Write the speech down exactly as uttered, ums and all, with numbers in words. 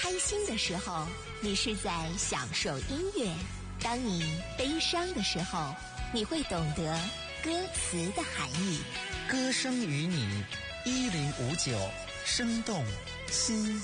开心的时候，你是在享受音乐；当你悲伤的时候，你会懂得歌词的含义。 歌声与你，一零五九，生动心